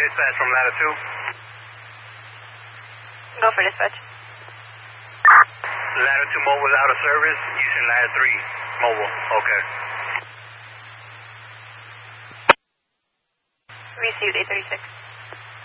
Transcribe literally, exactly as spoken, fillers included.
dispatch from ladder two. Go for dispatch. Ladder two mobile out of service, using ladder three mobile. Okay. Received eight thirty-six.